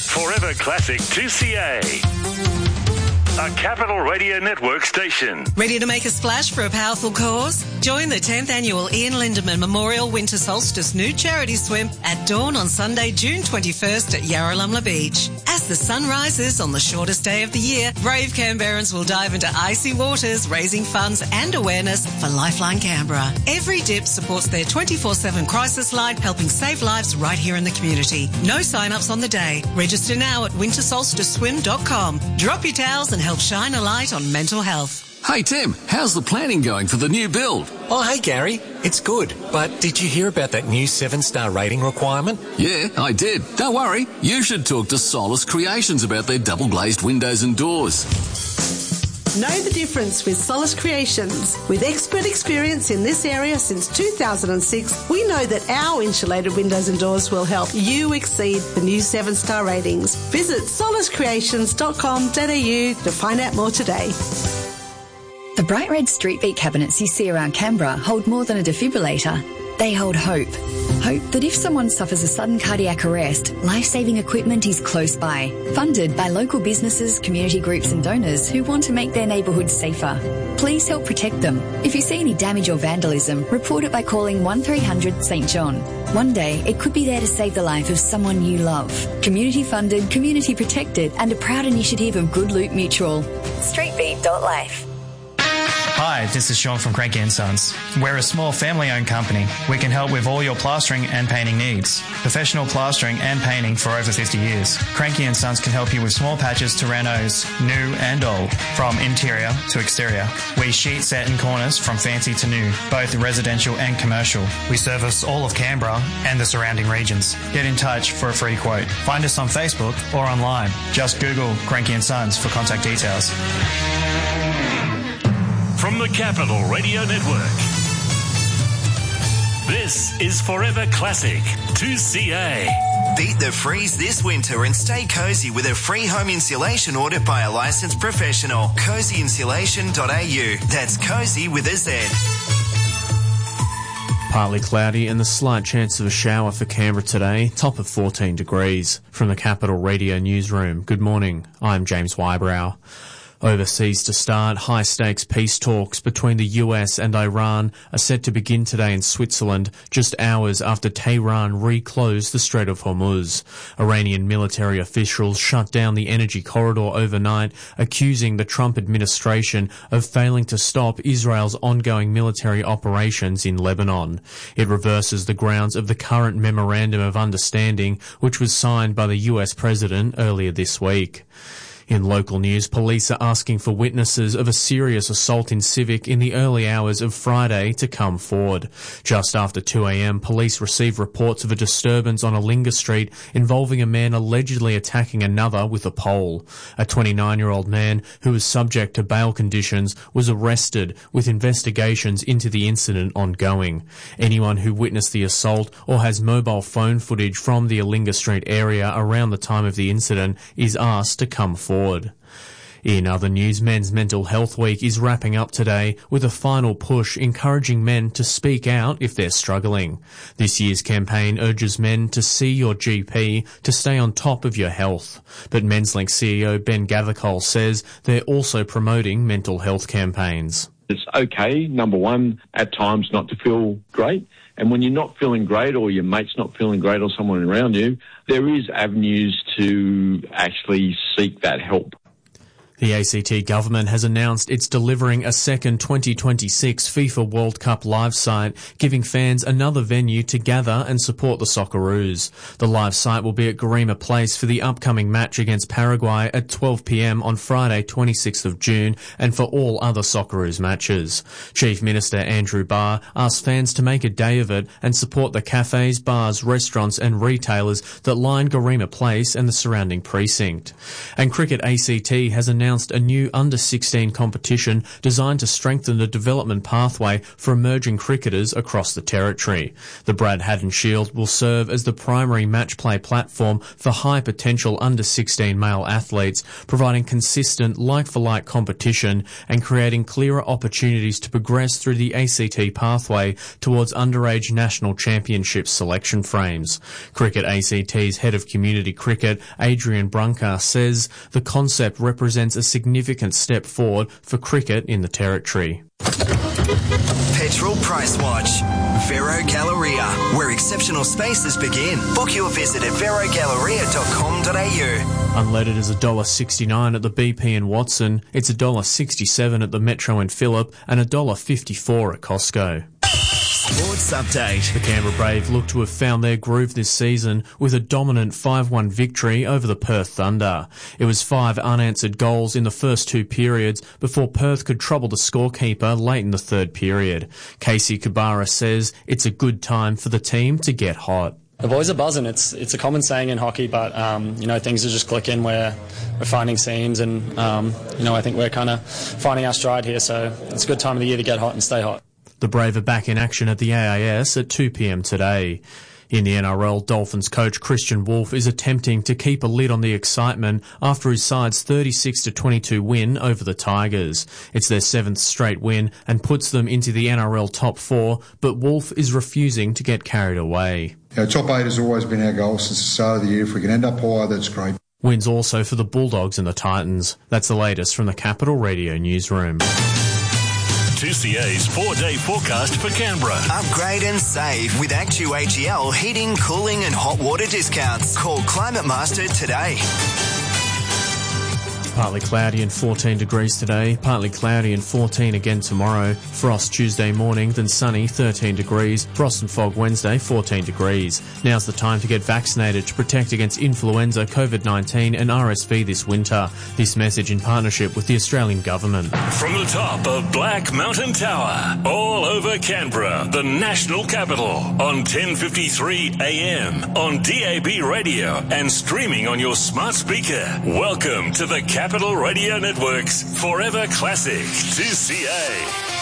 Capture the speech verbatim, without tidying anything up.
Forever Classic two C A. A Capital Radio Network station. Ready to make a splash for a powerful cause? Join the tenth Annual Ian Lindeman Memorial Winter Solstice Nude Charity Swim at dawn on Sunday, June twenty-first at Yarralumla Beach. As the sun rises on the shortest day of the year, brave Canberrans will dive into icy waters, raising funds and awareness for Lifeline Canberra. Every dip supports their twenty-four seven crisis line, helping save lives right here in the community. No sign-ups on the day. Register now at winter solstice swim dot com. Drop your towels and help shine a light on mental health. Hey Tim, how's the planning going for the new build? Oh, hey Gary, it's good. But did you hear about that new seven-star rating requirement? Yeah, I did. Don't worry, you should talk to Solus Creations about their double-glazed windows and doors. Know the difference with Solus Creations. With expert experience in this area since two thousand six, we know that our insulated windows and doors will help you exceed the new seven-star ratings. Visit solus creations dot com dot a u to find out more today. The bright red street beat cabinets you see around Canberra hold more than a defibrillator. They hold hope. Hope that if someone suffers a sudden cardiac arrest, life-saving equipment is close by. Funded by local businesses, community groups and donors who want to make their neighbourhoods safer. Please help protect them. If you see any damage or vandalism, report it by calling one three hundred St John. One day, it could be there to save the life of someone you love. Community funded, community protected and a proud initiative of Good Loot Mutual. streetbeat dot life. Hi, this is Sean from Cranky and Sons. We're a small family-owned company. We can help with all your plastering and painting needs. Professional plastering and painting for over fifty years. Cranky and Sons can help you with small patches to renos, new and old, from interior to exterior. We sheet set in corners from fancy to new, both residential and commercial. We service all of Canberra and the surrounding regions. Get in touch for a free quote. Find us on Facebook or online. Just Google Cranky and Sons for contact details. From the Capital Radio Network, this is Forever Classic two C A. Beat the freeze this winter and stay cosy with a free home insulation order by a licensed professional. cozy insulation dot a u. That's cozy with a Z. Partly cloudy and the slight chance of a shower for Canberra today, top of fourteen degrees. From the Capital Radio Newsroom, good morning, I'm James Wybrow. Overseas to start, high-stakes peace talks between the U S and Iran are set to begin today in Switzerland, just hours after Tehran reclosed the Strait of Hormuz. Iranian military officials shut down the energy corridor overnight, accusing the Trump administration of failing to stop Israel's ongoing military operations in Lebanon. It reverses the grounds of the current Memorandum of Understanding, which was signed by the U S president earlier this week. In local news, police are asking for witnesses of a serious assault in Civic in the early hours of Friday to come forward. Just after two a m, police received reports of a disturbance on Alinga Street involving a man allegedly attacking another with a pole. A twenty-nine-year-old man who was subject to bail conditions was arrested, with investigations into the incident ongoing. Anyone who witnessed the assault or has mobile phone footage from the Alinga Street area around the time of the incident is asked to come forward. In other news, Men's Mental Health Week is wrapping up today with a final push encouraging men to speak out if they're struggling. This year's campaign urges men to see your G P to stay on top of your health. But MensLink C E O Ben Gathercole says they're also promoting mental health campaigns. It's okay, number one, at times not to feel great. And when you're not feeling great or your mate's not feeling great or someone around you, there is avenues to actually seek that help. The A C T government has announced it's delivering a second twenty twenty-six FIFA World Cup live site, giving fans another venue to gather and support the Socceroos. The live site will be at Garema Place for the upcoming match against Paraguay at twelve p m on Friday, twenty-sixth of June, and for all other Socceroos matches. Chief Minister Andrew Barr asked fans to make a day of it and support the cafes, bars, restaurants and retailers that line Garema Place and the surrounding precinct. And Cricket A C T has announced announced a new under sixteen competition designed to strengthen the development pathway for emerging cricketers across the territory. The Brad Haddin Shield will serve as the primary match play platform for high potential under sixteen male athletes, providing consistent like-for-like competition and creating clearer opportunities to progress through the A C T pathway towards underage national championship selection frames. Cricket A C T's head of community cricket, Adrian Brunker, says the concept represents a significant step forward for cricket in the territory. Petrol Price Watch. Vero Galleria, where exceptional spaces begin. Book your visit at vero galleria dot com dot a u. Unleaded is one dollar sixty-nine at the B P in Watson. It's one dollar sixty-seven at the Metro in Phillip and one dollar fifty-four at Costco. Sports Update. The Canberra Brave look to have found their groove this season with a dominant five one victory over the Perth Thunder. It was five unanswered goals in the first two periods before Perth could trouble the scorekeeper late in the third period. Casey Kabara says it's a good time for the team to get hot. The boys are buzzing. It's it's a common saying in hockey, but um, you know, things are just clicking. We're we're finding seams, and um, you know, I think we're kind of finding our stride here. So it's a good time of the year to get hot and stay hot. The Brave are back in action at the A I S at two p.m. today. In the N R L, Dolphins coach Christian Wolf is attempting to keep a lid on the excitement after his side's thirty-six to twenty-two win over the Tigers. It's their seventh straight win and puts them into the N R L top four, but Wolf is refusing to get carried away. Our top eight has always been our goal since the start of the year. If we can end up higher, that's great. Wins also for the Bulldogs and the Titans. That's the latest from the Capital Radio newsroom. two C A's four-day forecast for Canberra. Upgrade and save with Actu A G L heating, cooling and hot water discounts. Call Climate Master today. Partly cloudy and fourteen degrees today, partly cloudy and fourteen again tomorrow. Frost Tuesday morning, then sunny, thirteen degrees. Frost and fog Wednesday, fourteen degrees. Now's the time to get vaccinated to protect against influenza, COVID nineteen and R S V this winter. This message in partnership with the Australian Government. From the top of Black Mountain Tower, all over Canberra, the national capital, on ten fifty-three A M, on D A B radio and streaming on your smart speaker. Welcome to the Capital Radio Network's Forever Classic two C A.